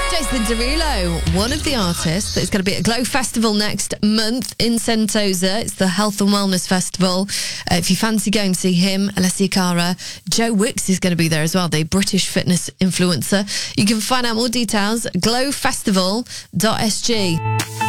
Jason Derulo, one of the artists that's going to be at Glow Festival next month in Sentosa. It's the Health and Wellness Festival. If you fancy going to see him, Alessia Cara, Joe Wicks is going to be there as well, the British fitness influencer. You can find out more details at glowfestival.sg.